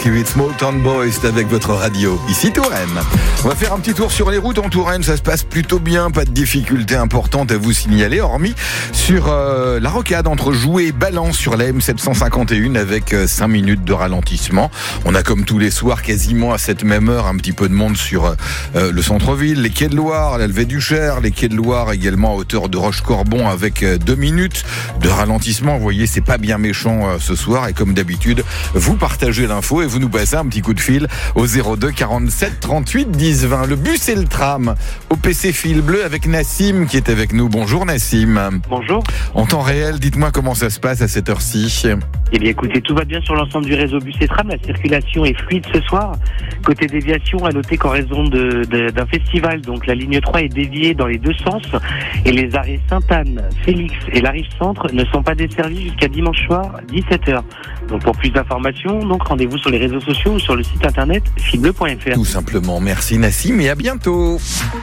Basquiat, Small Town Boys avec votre radio, ici Touraine. On va faire un petit tour sur les routes en Touraine, ça se passe plutôt bien, pas de difficultés importantes à vous signaler, hormis sur la rocade entre Joué et Balance sur la M751 avec 5 minutes de ralentissement. On a comme tous les soirs quasiment à cette même heure un petit peu de monde sur le centre-ville, les quais de Loire, la levée du Cher, les quais de Loire également à hauteur de Roche-Corbon avec 2 minutes de ralentissement. Vous voyez, c'est pas bien méchant ce soir et comme d'habitude, vous partagez l'info et vous nous passez un petit coup de fil au 02 47 38 10 20. Le bus et le tram au PC Fil Bleu avec Nassim qui est avec nous. Bonjour Nassim. Bonjour. En temps réel, dites-moi comment ça se passe à cette heure-ci. Eh bien écoutez, tout va bien sur l'ensemble du réseau bus et tram. La circulation est fluide ce soir. Côté déviation, à noter qu'en raison d'un festival, donc la ligne 3 est déviée dans les deux sens et les arrêts Sainte-Anne, Félix et la Rive Centre ne sont pas desservis jusqu'à dimanche soir 17h. Donc pour plus d'informations, donc rendez-vous sur les réseaux sociaux ou sur le site internet filbleu.fr. Tout simplement, merci Nassim et à bientôt.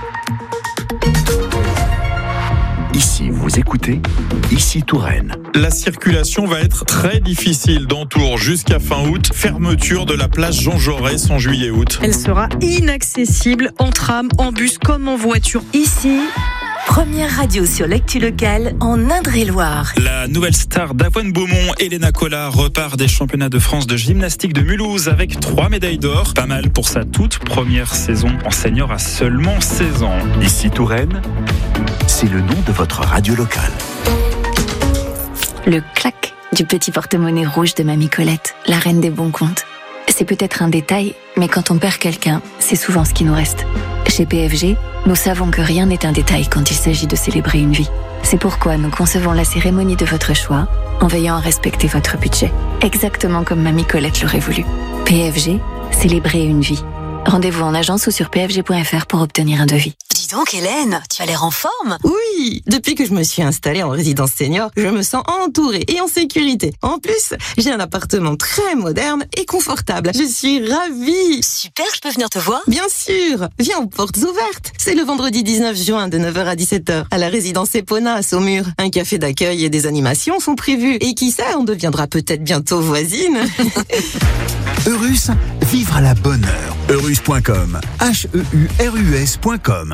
Ici, vous écoutez, ici Touraine. La circulation va être très difficile dans Tours jusqu'à fin août. Fermeture de la place Jean Jaurès en juillet-août. Elle sera inaccessible en tram, en bus comme en voiture. Ici, première radio sur l'actu locale en Indre-et-Loire. La nouvelle star d'Avoine Beaumont, Elena Collat, repart des championnats de France de gymnastique de Mulhouse avec 3 médailles d'or. Pas mal pour sa toute première saison en senior à seulement 16 ans. Ici Touraine, c'est le nom de votre radio locale. Le clac du petit porte-monnaie rouge de Mamie Colette, la reine des bons comptes. C'est peut-être un détail, mais quand on perd quelqu'un, c'est souvent ce qui nous reste. Chez PFG, nous savons que rien n'est un détail quand il s'agit de célébrer une vie. C'est pourquoi nous concevons la cérémonie de votre choix en veillant à respecter votre budget. Exactement comme Mamie Colette l'aurait voulu. PFG, célébrer une vie. Rendez-vous en agence ou sur pfg.fr pour obtenir un devis. Dis donc Hélène, tu as l'air en forme. Oui, depuis que je me suis installée en résidence senior, je me sens entourée et en sécurité. En plus, j'ai un appartement très moderne et confortable. Je suis ravie. Super, je peux venir te voir? Bien sûr, viens aux portes ouvertes. C'est le vendredi 19 juin de 9h à 17h à la résidence Epona à Saumur. Un café d'accueil et des animations sont prévus. Et qui sait, on deviendra peut-être bientôt voisine. Eurus, vivre à la bonne heure. Eurus.com, HEURUS.com.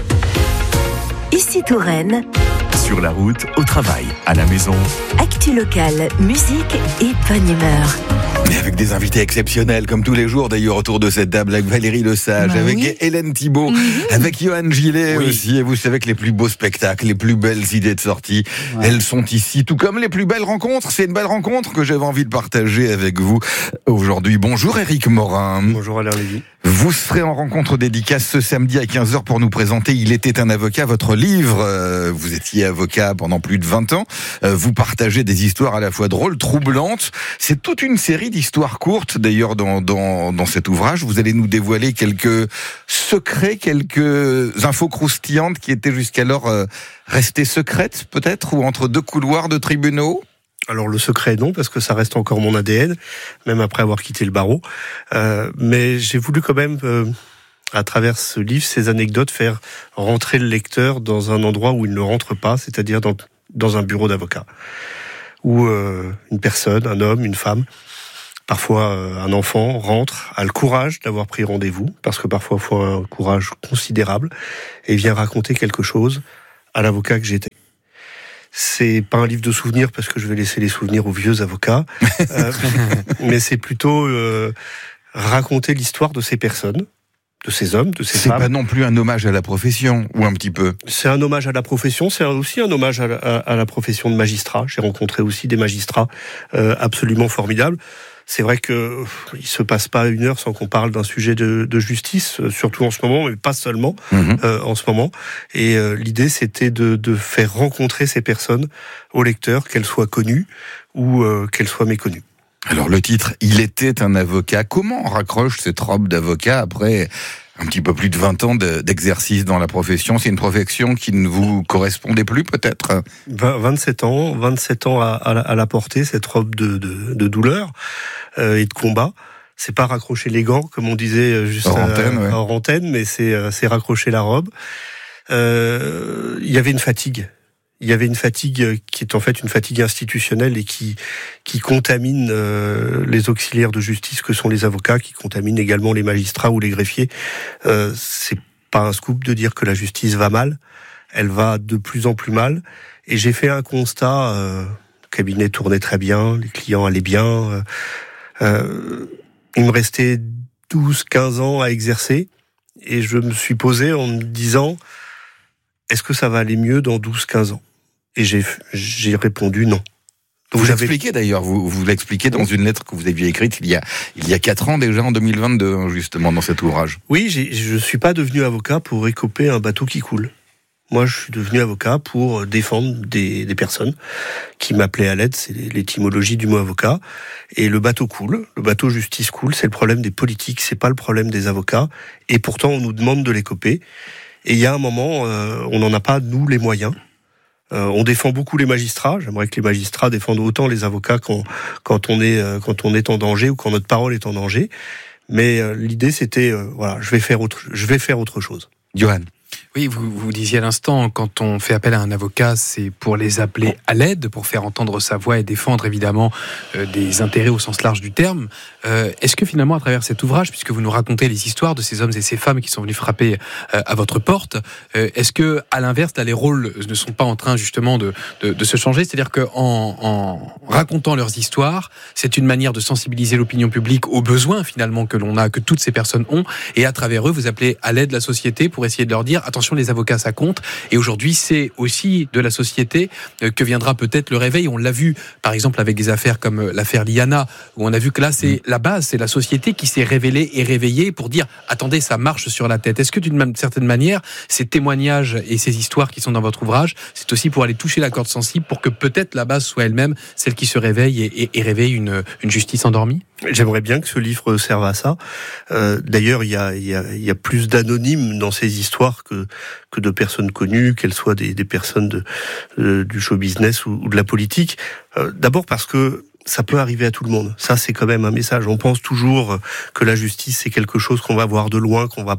Ici Touraine, Sur la route, au travail, à la maison. actu locale, musique et bonne humeur. Mais avec des invités exceptionnels, comme tous les jours d'ailleurs autour de cette table, avec Valérie Lesage, avec Hélène Thibault, avec Johan Gillet aussi. Et vous savez que les plus beaux spectacles, les plus belles idées de sortie, elles sont ici. Tout comme les plus belles rencontres. C'est une belle rencontre que j'avais envie de partager avec vous aujourd'hui. Bonjour Éric Morin. Bonjour Alain Lévy. Vous serez en rencontre dédicace ce samedi à 15h pour nous présenter Il était un avocat, votre livre. Vous étiez avocat pendant plus de 20 ans. Vous partagez des histoires à la fois drôles, troublantes. C'est toute une série d'histoires courtes. D'ailleurs, dans cet ouvrage, vous allez nous dévoiler quelques secrets, quelques infos croustillantes qui étaient jusqu'alors restées secrètes, peut-être, ou entre deux couloirs de tribunaux. Alors le secret non, parce que ça reste encore mon ADN, même après avoir quitté le barreau. Mais j'ai voulu quand même, à travers ce livre, ces anecdotes, faire rentrer le lecteur dans un endroit où il ne rentre pas, c'est-à-dire dans un bureau d'avocat. Où une personne, un homme, une femme, parfois un enfant rentre, a le courage d'avoir pris rendez-vous, parce que parfois il faut un courage considérable, et vient raconter quelque chose à l'avocat que j'étais. C'est pas un livre de souvenirs parce que je vais laisser les souvenirs aux vieux avocats, mais c'est plutôt raconter l'histoire de ces personnes, de ces hommes, de ces femmes. C'est pas non plus un hommage à la profession, ou un petit peu. C'est un hommage à la profession, c'est aussi un hommage à la profession de magistrat. J'ai rencontré aussi des magistrats absolument formidables. C'est vrai que il se passe pas une heure sans qu'on parle d'un sujet de justice, surtout en ce moment, mais pas seulement en ce moment. Et l'idée, c'était de faire rencontrer ces personnes aux lecteurs, qu'elles soient connues ou qu'elles soient méconnues. Alors le titre, Il était un avocat. Comment on raccroche cette robe d'avocat après un petit peu plus de 20 ans d'exercice dans la profession? C'est une profession qui ne vous correspondait plus, peut-être? 27 ans à la porter, cette robe de douleur et de combat. C'est pas raccrocher les gants, comme on disait juste hors antenne, mais c'est raccrocher la robe. Il y avait une fatigue. Il y avait une fatigue qui est en fait une fatigue institutionnelle et qui contamine les auxiliaires de justice que sont les avocats, qui contamine également les magistrats ou les greffiers. C'est pas un scoop de dire que la justice va mal. Elle va de plus en plus mal. Et j'ai fait un constat. Le cabinet tournait très bien, les clients allaient bien. Il me restait 12-15 ans à exercer. Et je me suis posé en me disant, est-ce que ça va aller mieux dans 12-15 ans ? Et j'ai répondu non. Vous l'expliquez d'ailleurs, vous l'expliquez dans une lettre que vous aviez écrite il y a 4 ans déjà, en 2022, justement, dans cet ouvrage. Oui, je suis pas devenu avocat pour écoper un bateau qui coule. Moi, je suis devenu avocat pour défendre des personnes qui m'appelaient à l'aide, c'est l'étymologie du mot avocat. Et le bateau coule, le bateau justice coule, c'est le problème des politiques, c'est pas le problème des avocats. Et pourtant, on nous demande de l'écoper. Et il y a un moment, on n'en a pas, nous, les moyens. On défend beaucoup les magistrats. J'aimerais que les magistrats défendent autant les avocats quand on est en danger ou quand notre parole est en danger. Mais l'idée, c'était, je vais faire autre chose. Johan. Oui, vous disiez à l'instant, quand on fait appel à un avocat, c'est pour les appeler à l'aide, pour faire entendre sa voix et défendre évidemment des intérêts au sens large du terme. Est-ce que finalement, à travers cet ouvrage, puisque vous nous racontez les histoires de ces hommes et ces femmes qui sont venus frapper à votre porte, est-ce que, à l'inverse, là, les rôles ne sont pas en train justement de se changer ? C'est-à-dire qu'en racontant leurs histoires, c'est une manière de sensibiliser l'opinion publique aux besoins finalement que toutes ces personnes ont, et à travers eux, vous appelez à l'aide la société pour essayer de leur dire attention, les avocats, ça compte. Et aujourd'hui, c'est aussi de la société que viendra peut-être le réveil. On l'a vu, par exemple, avec des affaires comme l'affaire Liana, où on a vu que là, c'est la base, c'est la société qui s'est révélée et réveillée pour dire attendez, ça marche sur la tête. Est-ce que d'une certaine manière, ces témoignages et ces histoires qui sont dans votre ouvrage, c'est aussi pour aller toucher la corde sensible pour que peut-être la base soit elle-même celle qui se réveille et réveille une justice endormie ? J'aimerais bien que ce livre serve à ça. D'ailleurs, il y a plus d'anonymes dans ces histoires que de personnes connues, qu'elles soient des personnes du show business ou de la politique. D'abord parce que ça peut arriver à tout le monde. Ça, c'est quand même un message. On pense toujours que la justice, c'est quelque chose qu'on va voir de loin, on va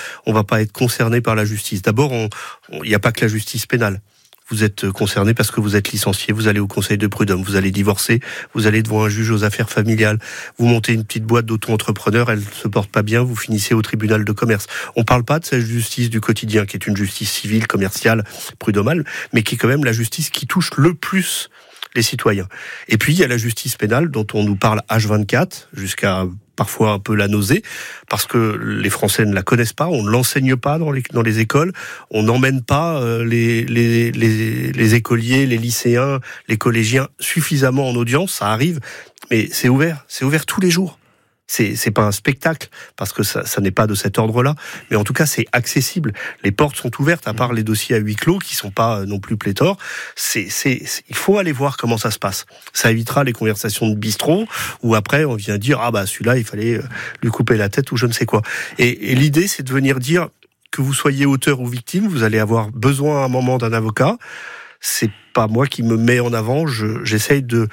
pas être concerné par la justice. D'abord, il n'y a pas que la justice pénale. Vous êtes concerné parce que vous êtes licencié, vous allez au conseil de prud'homme, vous allez divorcer, vous allez devant un juge aux affaires familiales, vous montez une petite boîte d'auto-entrepreneur, elle se porte pas bien, vous finissez au tribunal de commerce. On parle pas de cette justice du quotidien, qui est une justice civile, commerciale, prud'homale, mais qui est quand même la justice qui touche le plus les citoyens. Et puis, il y a la justice pénale dont on nous parle H24, jusqu'à parfois un peu la nausée, parce que les Français ne la connaissent pas, on ne l'enseigne pas dans les écoles, on n'emmène pas les écoliers, les lycéens, les collégiens suffisamment en audience, ça arrive, mais c'est ouvert tous les jours. C'est pas un spectacle, parce que ça n'est pas de cet ordre-là, mais en tout cas c'est accessible. Les portes sont ouvertes, à part les dossiers à huis clos qui sont pas non plus pléthores. Il faut aller voir comment ça se passe. Ça évitera les conversations de bistrot où après on vient dire celui-là il fallait lui couper la tête ou je ne sais quoi. Et l'idée c'est de venir dire que vous soyez auteur ou victime, vous allez avoir besoin à un moment d'un avocat. C'est pas moi qui me mets en avant, j'essaye de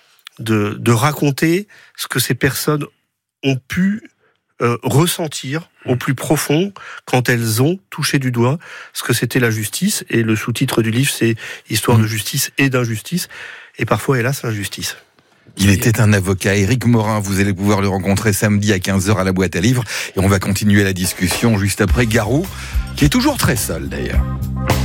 raconter ce que ces personnes ont pu ressentir au plus profond quand elles ont touché du doigt ce que c'était la justice. Et le sous-titre du livre, c'est « Histoire de justice et d'injustice ». Et parfois, hélas, injustice. Il était un avocat, Éric Morin. Vous allez pouvoir le rencontrer samedi à 15h à la boîte à livres. Et on va continuer la discussion juste après Garou, qui est toujours très seul d'ailleurs.